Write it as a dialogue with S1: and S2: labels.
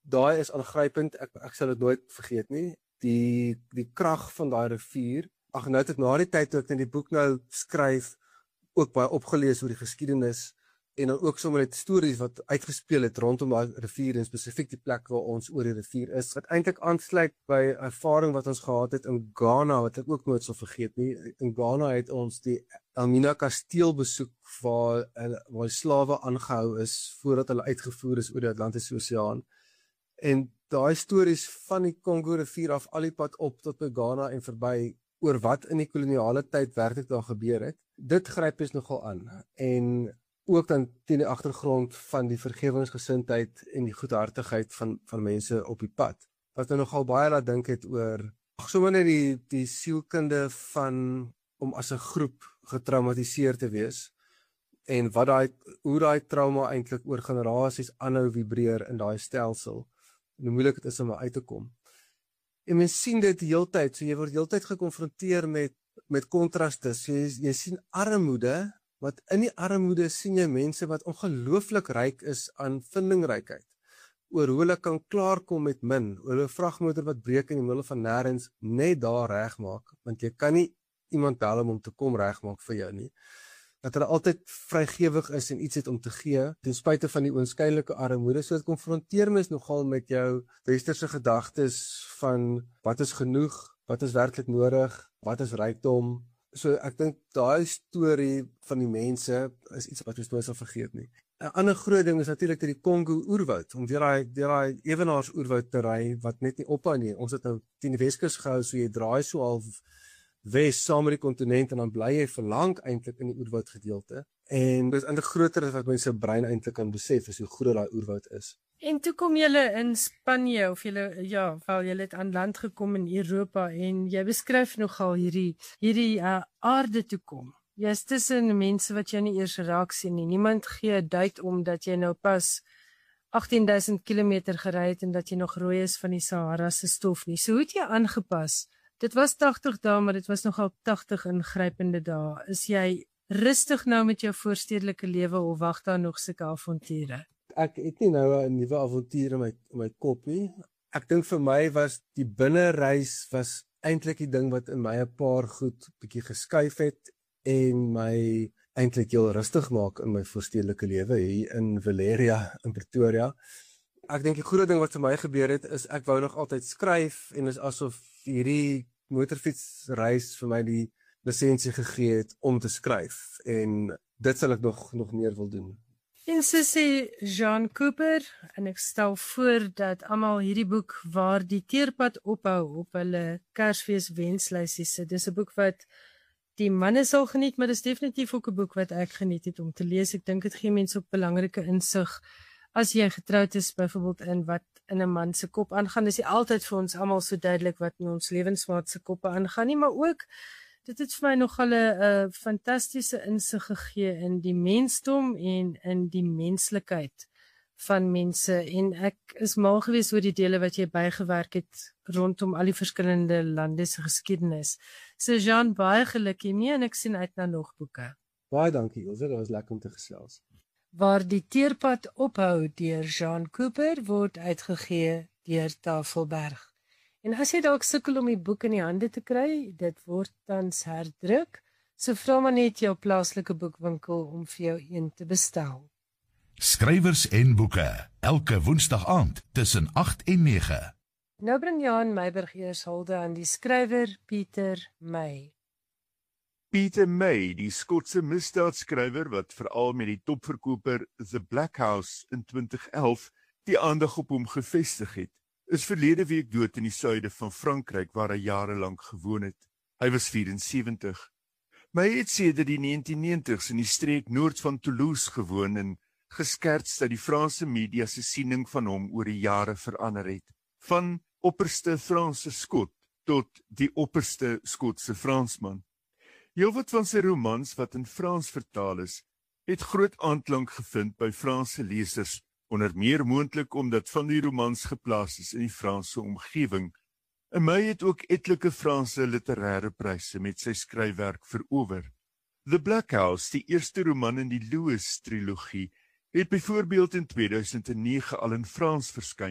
S1: daai is aangrypend, ek sal dit nooit vergeet nie, die krag van daai rivier. Nou het ek na die tyd toe ek in die boek nou skryf, ook baie opgelees oor die geskiedenis, en dan ook sommer net stories wat uitgespeel het rondom daai rivier, en spesifiek die plek waar ons oor die rivier is, wat eintlik aansluit by ervaring wat ons gehad het in Ghana, wat ek ook nooit sal vergeet nie. In Ghana het ons die Elmina kasteel besoek, waar die slawe aangehou is, voordat hulle uitgevoer is oor die Atlantiese Oseaan. En daai stories van die Congo rivier af, al die pad op tot by Ghana en verby, oor wat in die koloniale tyd werklik daar gebeur het, dit gryp ons nogal aan. En ook dan teen die agtergrond van die vergewingsgesindheid en die goedhartigheid van mense op die pad. Wat nou nogal baie laat dink het oor, sommer net die sielkunde van, om as 'n groep getraumatiseer te wees, en hoe daai trauma eintlik oor generasies aanhou vibreer in daai stelsel, en hoe moeilik dit is om uit te kom. En mens sien dit die heeltyd, so jy word heeltyd gekonfronteer met kontraste. So jy sien armoede, wat in die armoede sien jy mense wat ongelooflik ryk is aan vindingrykheid, oor hoe hulle kan klaarkom met min, oor 'n vragmotor wat breek in die middel van nêrens, net daar regmaak, want jy kan nie iemand bel om te kom regmaak vir jou nie. Dat hulle altyd vrygewig is en iets het om te gee, ten spyte van die oënskynlike armoede. So dit konfronteer mens nogal met jou westerse gedagtes van wat is genoeg, wat is werklik nodig, wat is rykdom. So ek dink daai storie van die mense is iets wat ons nooit sal vergeet nie. 'n Ander groot ding is natuurlik dat die Congo oerwoud, om deur daai ewenaars oerwoud te ry wat net nie ophou nie. Ons het nou teen die Weskus gehou, so jy draai so half wes saam met die kontinent en dan bly jy verlang eintlik in die oerwoud gedeelte. En dis eintlik groter as wat mense se brein eintlik kan besef, is hoe groot daai oerwoud is.
S2: En toe kom julle in Spanje, of julle het aan land gekom in Europa, en jy beskryf nogal hierdie aarde toe kom. Jy's tussen mense wat jy nie eers raak sien nie. Niemand gee 'n duit om dat jy nou pas 18.000 kilometer gery het en dat jy nog rooi is van die Sahara se stof nie. So hoe het jy aangepas? Dit was 80 dae, maar dit was nogal 80 ingrypende dae. Is jy rustig nou met jou voorstedelike lewe, of wag daar nog sulke avonture?
S1: Ek het nie nou 'n nuwe avontuur in my kop nie. Ek dink vir my was die binnereis was eintlik die ding wat in my 'n paar goed bietjie geskuif het en my eintlik heel rustig maak in my voorstedelike lewe hier in Valeria in Pretoria. Ek dink die groot ding wat vir my gebeur het is ek wou nog altyd skryf, en is asof hierdie motorfietsreis vir my die lisensie gegee het om te skryf, en dit sal ek nog meer wil doen.
S2: En so sê Jean Cooper, en ek stel voor dat almal hierdie boek waar die teerpad ophou op hulle Kersfees wenslysie sit. Dis 'n boek wat die manne sal geniet, maar dis definitief ook 'n boek wat ek geniet het om te lees. Ek dink dit gee mense ook belangrike insig as jy getroud is, byvoorbeeld in wat in 'n man se kop aangaan. Dis nie altyd vir ons almal so duidelik wat in ons lewensmaat se koppe aangaan nie, maar ook dit het vir my nogal 'n fantastiese insig gegee in die mensdom en in die menslikheid van mense, en ek is mal gewees oor die dele wat jy bygewerk het rondom al die verskillende lande se geskiedenis. So Jean, baie geluk hiermee, en ek sien uit na nog boeke.
S1: Baie dankie, Ilse, dit was lekker om te gesels.
S2: Waar die teerpad ophou deur Jean Cooper word uitgegee deur Tafelberg. En as jy dalk sukkel om die boek in die hande te kry, dit word tans herdruk, so vra maar net jou plaaslike boekwinkel om vir jou een te bestel.
S3: Skrywers en boeke, elke woensdag aand tussen 8 en 9.
S2: Nou bring Johan Meiburg eers hulde aan die skrywer Pieter May.
S4: Peter May, die Skotse misdaadskrywer wat veral met die topverkoper The Black House in 2011 die aandag op hom gevestig het, is verlede week dood in die suide van Frankryk waar hy jarelang gewoon het. Hy was 74. May het sedert die 1990s in die streek noord van Toulouse gewoon en geskerts dat die Franse media se siening van hom oor die jare verander het. Van opperste Franse Skot tot die opperste Skotse Fransman. Heelwat van sy romans wat in Frans vertaal is, het groot aanklank gevind by Franse lesers, onder meer moontlik omdat van die romans geplaas is in die Franse omgewing. En May het ook etlike Franse literêre pryse met sy skryfwerk verower. The Black House, die eerste roman in die Lewis trilogie, het byvoorbeeld in 2009 al in Frans verskyn.